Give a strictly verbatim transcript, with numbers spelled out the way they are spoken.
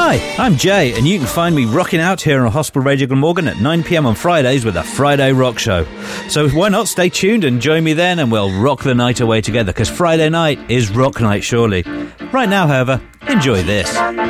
Hi, I'm Jay, and you can find me rocking out here on Hospital Radio Glamorgan at nine p m on Fridays with a Friday Rock Show. So why not stay tuned and join me then, and we'll rock the night away together, because Friday night is rock night, surely. Right now, however, enjoy this.